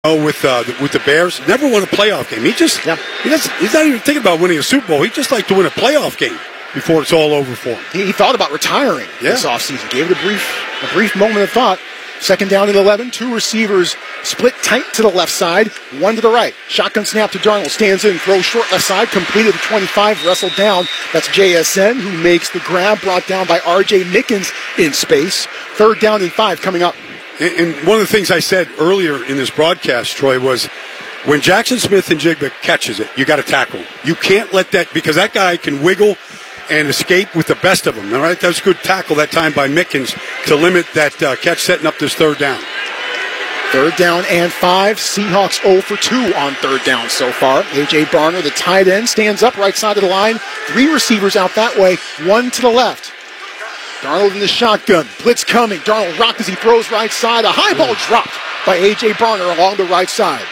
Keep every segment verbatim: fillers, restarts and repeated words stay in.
Oh, with uh, with the Bears, never won a playoff game. He just yeah. he doesn't. He's not even thinking about winning a Super Bowl. He just like to win a playoff game before it's all over for him. He, he thought about retiring yeah. this offseason. Gave it a brief a brief moment of thought. Second down and eleven. Two receivers split tight to the left side, one to the right. Shotgun snap to Darnold. Stands in, throws short left side, completed the twenty-five, wrestled down. That's J S N who makes the grab, brought down by R J Mickens in space. Third down and five coming up. And one of the things I said earlier in this broadcast, Troy, was when Jackson Smith-Njigba catches it, you got to tackle him. You can't let that, because that guy can wiggle and escape with the best of them. All right, that was a good tackle that time by Mickens to limit that uh, catch, setting up this third down. Third down and five. Seahawks zero for two on third down so far. A J. Barner, the tight end, stands up right side of the line. Three receivers out that way, one to the left. Darnold in the shotgun. Blitz coming. Darnold rocked as he throws right side. A high ball dropped by A J. Barner along the right side.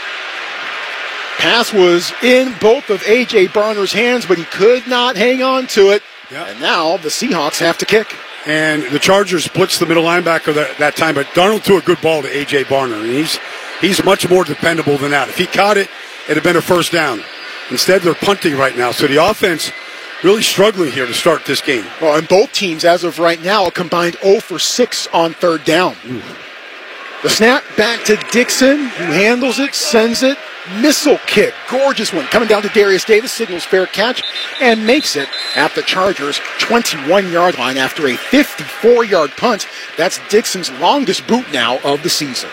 Pass was in both of A J. Barner's hands, but he could not hang on to it. Yep. And now the Seahawks have to kick. And the Chargers blitz the middle linebacker that, that time, but Darnold threw a good ball to A J. Barner, and he's he's much more dependable than that. If he caught it, it'd have been a first down. Instead, they're punting right now. So the offense really struggling here to start this game. Well, and both teams, as of right now, a combined zero for six on third down. Ooh. The snap back to Dixon, who handles it, sends it. Missile kick. Gorgeous one. Coming down to Darius Davis, signals fair catch, and makes it at the Chargers' twenty-one-yard line after a fifty-four-yard punt. That's Dixon's longest boot now of the season.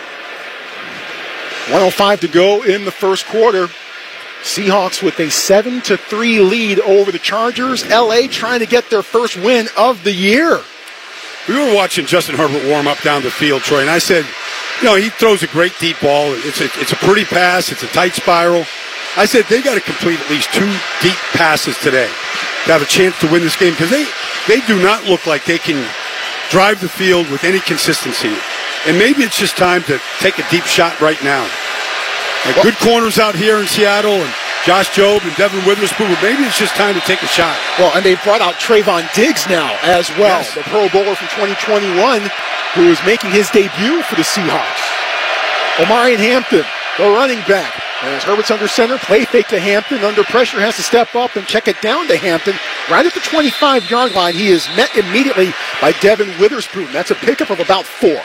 one oh five to go in the first quarter. Seahawks with a seven to three lead over the Chargers. L A trying to get their first win of the year. We were watching Justin Herbert warm up down the field, Troy, and I said, you know, he throws a great deep ball. It's a, it's a pretty pass. It's a tight spiral. I said they got to complete at least two deep passes today to have a chance to win this game, because they, they do not look like they can drive the field with any consistency. And maybe it's just time to take a deep shot right now. Like good corners out here in Seattle, and Josh Jobe and Devin Witherspoon, but maybe it's just time to take a shot. Well, and they brought out Trayvon Diggs now as well, yes. The Pro Bowler from twenty twenty-one, who is making his debut for the Seahawks. Omarion Hampton, the running back. As Herbert's under center, play fake to Hampton. Under pressure, has to step up and check it down to Hampton. Right at the twenty-five-yard line, he is met immediately by Devin Witherspoon. That's a pickup of about four.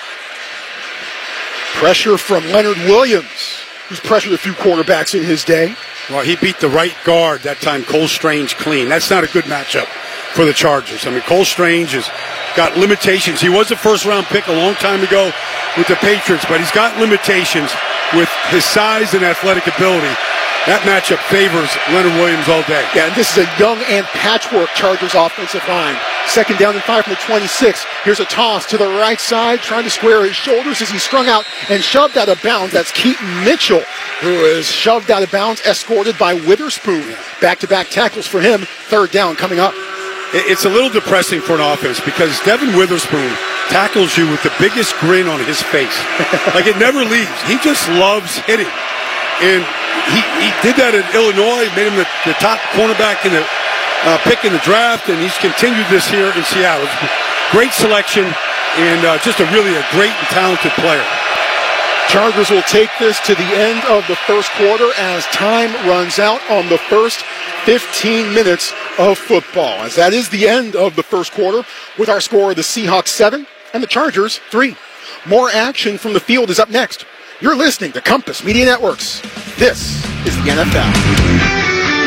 Pressure from Leonard Williams, who's pressured a few quarterbacks in his day. Well, he beat the right guard that time, Cole Strange, clean. That's not a good matchup for the Chargers. I mean, Cole Strange has got limitations. He was a first-round pick a long time ago with the Patriots, but he's got limitations with his size and athletic ability. That matchup favors Leonard Williams all day. Yeah, and this is a young and patchwork Chargers offensive line. Second down and five from the twenty-six. Here's a toss to the right side, trying to square his shoulders as he's strung out and shoved out of bounds. That's Keaton Mitchell, who is shoved out of bounds, escorted by Witherspoon. Back-to-back tackles for him. Third down coming up. It's a little depressing for an offense because Devin Witherspoon tackles you with the biggest grin on his face. Like it never leaves. He just loves hitting. And he, he did that in Illinois, made him the, the top cornerback in the uh, pick in the draft, and he's continued this here in Seattle. Great selection, and uh, just a really a great and talented player. Chargers will take this to the end of the first quarter as time runs out on the first fifteen minutes of football. As that is the end of the first quarter with our score of the Seahawks seven and the Chargers three. More action from the field is up next. You're listening to Compass Media Networks. This is the N F L.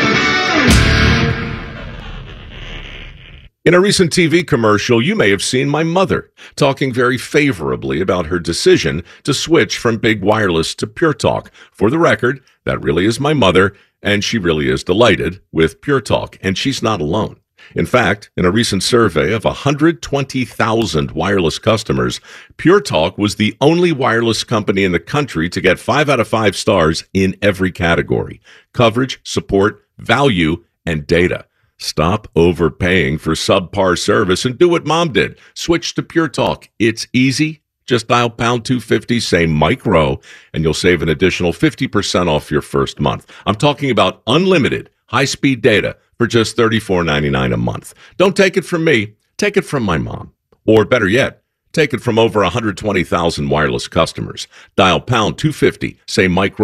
In a recent T V commercial, you may have seen my mother talking very favorably about her decision to switch from Big Wireless to Pure Talk. For the record, that really is my mother, and she really is delighted with Pure Talk, and she's not alone. In fact, in a recent survey of one hundred twenty thousand wireless customers, Pure Talk was the only wireless company in the country to get five out of five stars in every category: coverage, support, value, and data. Stop overpaying for subpar service and do what Mom did. Switch to Pure Talk. It's easy. Just dial pound two fifty, say Mike Rowe, and you'll save an additional fifty percent off your first month. I'm talking about unlimited high-speed data for just thirty-four ninety-nine a month. Don't take it from me. Take it from my mom. Or better yet, Take it from over one hundred twenty thousand wireless customers. Dial pound two fifty, say Mike